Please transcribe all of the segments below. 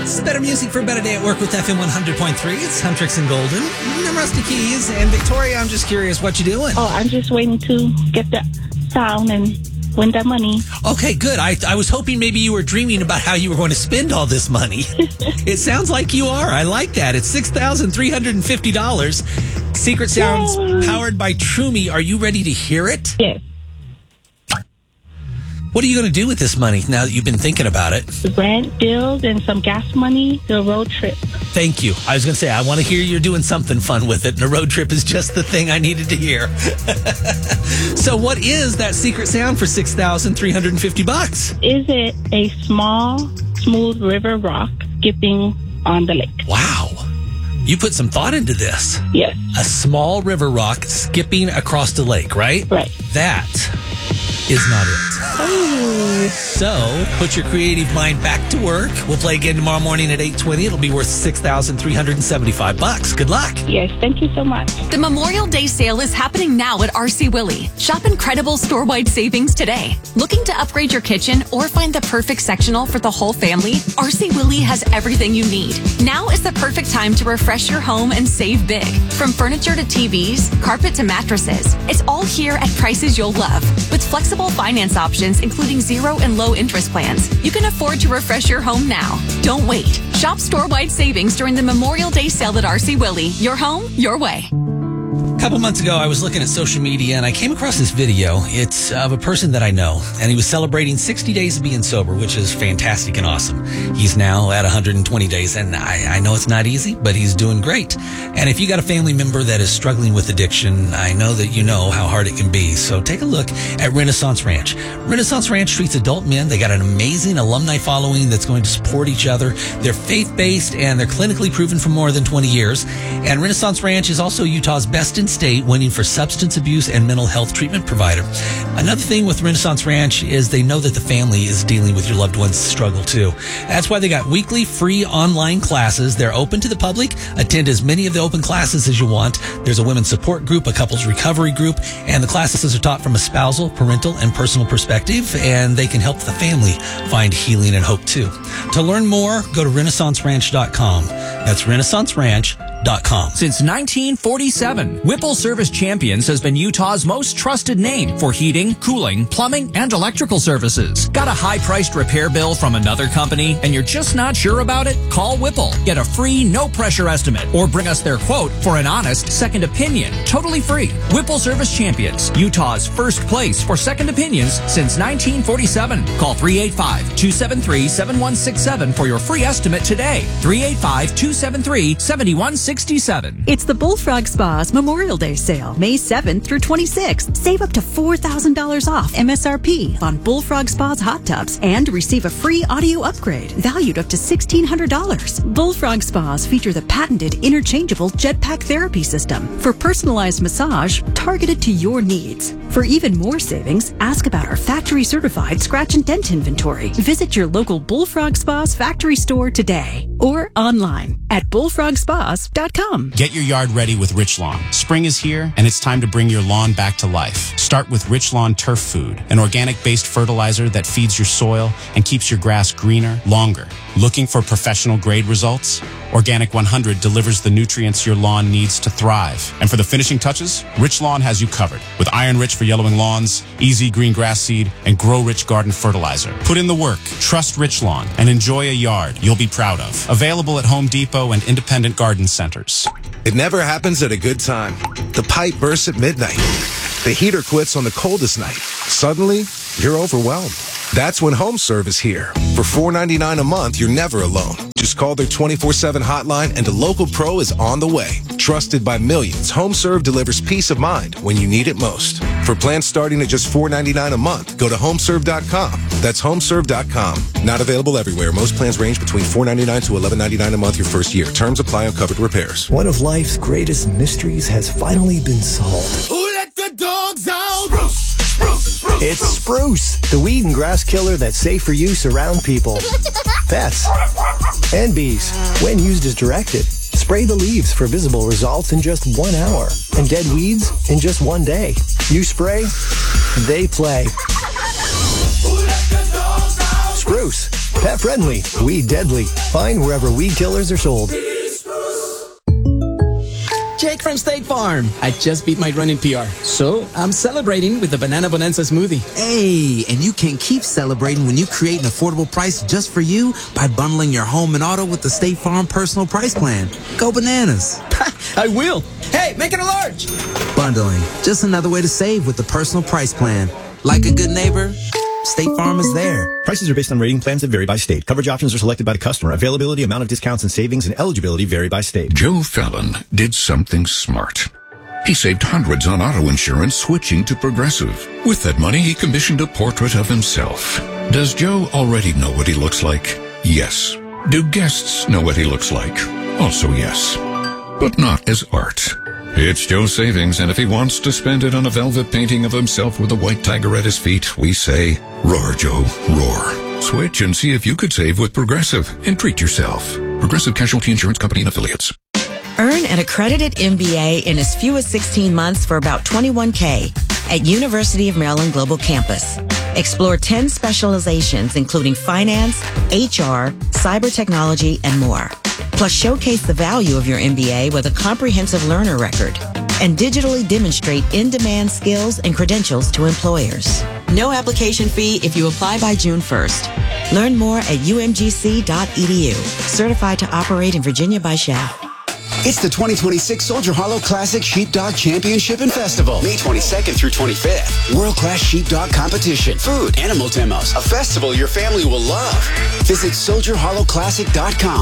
It's better music for a better day at work with FM 100.3. It's Huntrix and Golden. I'm Rusty Keys. And Victoria, I'm just curious, what you doing? Oh, I'm just waiting to get the sound and win that money. Okay, good. I was hoping maybe you were dreaming about how you were going to spend all this money. It sounds like you are. I like that. It's $6,350. Secret Sounds powered by Trumi. Are you ready to hear it? Yes. What are you going to do with this money now that you've been thinking about it? Rent, bills, and some gas money, the road trip. Thank you. I was going to say, I want to hear you're doing something fun with it, and a road trip is just the thing I needed to hear. So what is that secret sound for $6,350? Is it a small, smooth river rock skipping on the lake? Wow. You put some thought into this. Yes. A small river rock skipping across the lake, right? Right. That is not it. Oh. So, put your creative mind back to work. We'll play again tomorrow morning at 8:20. It'll be worth $6,375. Good luck. Yes, thank you so much. The Memorial Day sale is happening now at RC Willey. Shop incredible store-wide savings today. Looking to upgrade your kitchen or find the perfect sectional for the whole family? RC Willey has everything you need. Now is the perfect time to refresh your home and save big. From furniture to TVs, carpet to mattresses, it's all here at prices you'll love. With flexible finance options, including 0 and low interest plans, you can afford to refresh your home now. Don't wait. Shop store-wide savings during the Memorial Day sale at RC Willey. Your home, your way. A couple months ago, I was looking at social media and I came across this video. It's of a person that I know, and he was celebrating 60 days of being sober, which is fantastic and awesome. He's now at 120 days, and I know it's not easy, but he's doing great. And if you got a family member that is struggling with addiction, I know that you know how hard it can be. So take a look at Renaissance Ranch. Renaissance Ranch treats adult men. They got an amazing alumni following that's going to support each other. They're faith-based, and they're clinically proven for more than 20 years. And Renaissance Ranch is also Utah's best in state, winning for substance abuse and mental health treatment provider. Another thing with Renaissance Ranch is they know that the family is dealing with your loved one's struggle too. That's why they got weekly free online classes. They're open to the public. Attend as many of the open classes as you want. There's a women's support group, a couples recovery group, and the classes are taught from a spousal, parental, and personal perspective, and they can help the family find healing and hope too. To learn more, go to renaissanceranch.com. That's renaissanceranch.com. Since 1947, Whipple Service Champions has been Utah's most trusted name for heating, cooling, plumbing, and electrical services. Got a high-priced repair bill from another company and you're just not sure about it? Call Whipple. Get a free, no-pressure estimate or bring us their quote for an honest second opinion. Totally free. Whipple Service Champions, Utah's first place for second opinions since 1947. Call 385-273-7167 for your free estimate today. 385-273-7167. It's the Bullfrog Spa's Memorial Day sale, May 7th through 26th. Save up to $4,000 off MSRP on Bullfrog Spa's hot tubs and receive a free audio upgrade valued up to $1,600. Bullfrog Spas feature the patented interchangeable jetpack therapy system for personalized massage targeted to your needs. For even more savings, ask about our factory-certified scratch and dent inventory. Visit your local Bullfrog Spa's factory store today or online at bullfrogspas.com. Get your yard ready with Rich Lawn. Spring is here, and it's time to bring your lawn back to life. Start with Rich Lawn Turf Food, an organic-based fertilizer that feeds your soil and keeps your grass greener, longer. Looking for professional-grade results? Organic 100 delivers the nutrients your lawn needs to thrive. And for the finishing touches, Rich Lawn has you covered with Iron Rich for yellowing lawns, Easy Green Grass Seed, and Grow Rich Garden Fertilizer. Put in the work, trust Rich Lawn, and enjoy a yard you'll be proud of. Available at Home Depot and independent garden centers. It never happens at a good time. The pipe bursts at midnight. The heater quits on the coldest night. Suddenly, you're overwhelmed. That's when HomeServe is here. For $4.99 a month, you're never alone. Just call their 24/7 hotline and a local pro is on the way. Trusted by millions, HomeServe delivers peace of mind when you need it most. For plans starting at just $4.99 a month, go to homeserve.com. That's homeserve.com. Not available everywhere. Most plans range between $4.99 to $11.99 a month your first year. Terms apply on covered repairs. One of life's greatest mysteries has finally been solved. Who let the dogs out? It's Spruce, the weed and grass killer that's safe for use around people, pets, and bees. When used as directed, spray the leaves for visible results in just 1 hour and dead weeds in just 1 day. You spray, they play. Spruce, Pet friendly, weed deadly. Find wherever weed killers are sold. Jake from State Farm. I just beat my running PR, so I'm celebrating with the Banana Bonanza smoothie. Hey, and you can keep celebrating when you create an affordable price just for you by bundling your home and auto with the State Farm Personal Price Plan. Go bananas. I will. Hey, make it a large. Bundling, just another way to save with the Personal Price Plan. Like a good neighbor, State Farm is there. Prices are based on rating plans that vary by state. Coverage options are selected by the customer. Availability, amount of discounts and savings, and eligibility vary by state. Joe Fallon did something smart. He saved hundreds on auto insurance switching to Progressive. With that money, he commissioned a portrait of himself. Does Joe already know what he looks like? Yes. Do guests know what he looks like? Also yes. But not as art. It's Joe's savings, and if he wants to spend it on a velvet painting of himself with a white tiger at his feet, we say, roar, Joe, roar. Switch and see if you could save with Progressive and treat yourself. Progressive Casualty Insurance Company and Affiliates. Earn an accredited MBA in as few as 16 months for about $21K at University of Maryland Global Campus. Explore 10 specializations, including finance, HR, cyber technology, and more. Plus, showcase the value of your MBA with a comprehensive learner record and digitally demonstrate in-demand skills and credentials to employers. No application fee if you apply by June 1st. Learn more at umgc.edu. Certified to operate in Virginia by SHAP. It's the 2026 Soldier Hollow Classic Sheepdog Championship and Festival, May 22nd through 25th. World-class sheepdog competition, food, animal demos, a festival your family will love. Visit SoldierHollowClassic.com.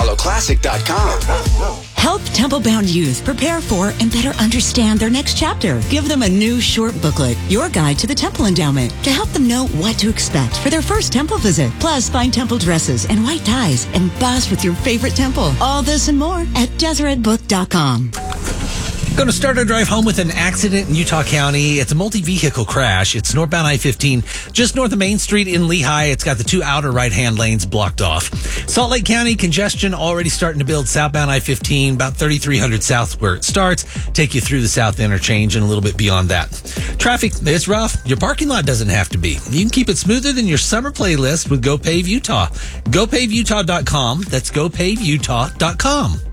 SoldierHollowClassic.com. Help Temple-bound youth prepare for and better understand their next chapter. Give them a new short booklet, Your Guide to the Temple Endowment, to help them know what to expect for their first temple visit. Plus, find temple dresses and white ties and boss with your favorite temple. All this and more at DeseretBook.com. Going to start our drive home with an accident in Utah County. It's a multi-vehicle crash. It's northbound I-15, just north of Main Street in Lehigh. It's got the two outer right-hand lanes blocked off. Salt Lake County, congestion already starting to build southbound I-15, about 3,300 south where it starts. Take you through the south interchange and a little bit beyond that. Traffic, it's rough. Your parking lot doesn't have to be. You can keep it smoother than your summer playlist with GoPave Utah. GoPaveUtah.com. That's GoPaveUtah.com.